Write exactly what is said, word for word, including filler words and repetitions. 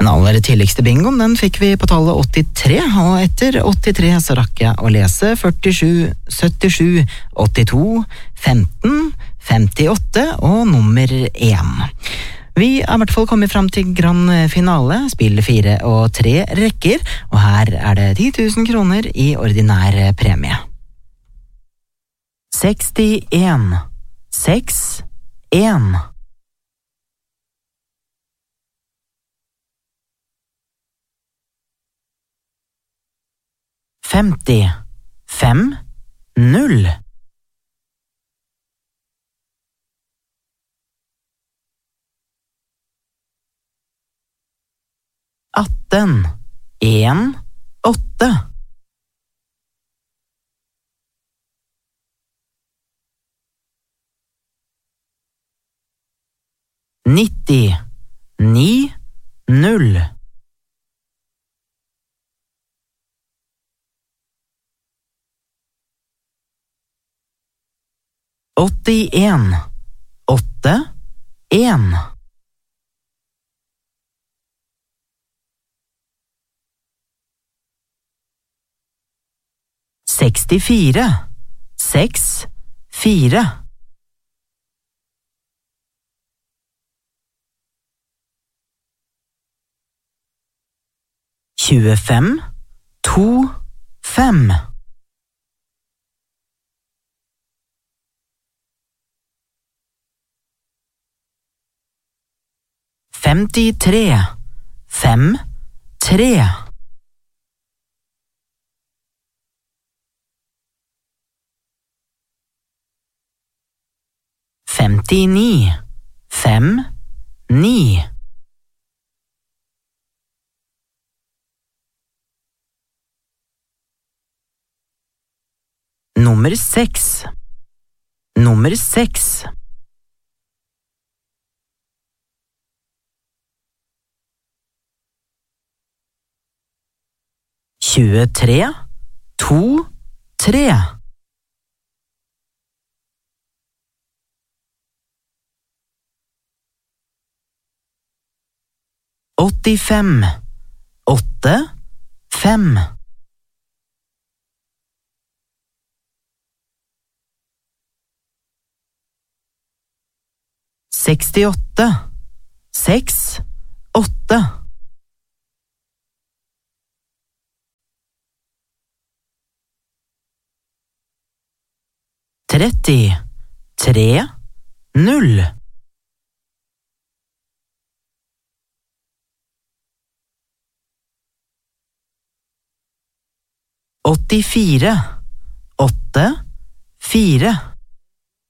Den aller tidligste bingoen, den fikk vi på tallet åttitre, og etter åttitre så rakk jeg å lese førtisju, syttisju, åttito, femten, femtiåtte og nummer én. Vi er i hvert fall kommet fram til grand finale, spill fire og tre rekker, og her er det ti tusen kroner i ordinær premie. sekstien, seks, en. femti, fem, null. atten, en, åtte. nitti, ni, null. åttien, åtte, en. sekstifire, seks, fire. tjuefem, to, fem. femtitre, fem, tre. femtini, fem, ni. Nummer seks. Nummer seks. tjuetre, to, tre. åttifem, åtte, fem. sekstiåtte, seks, åtte. tretti, tre, null. åttifire, åtte, fire.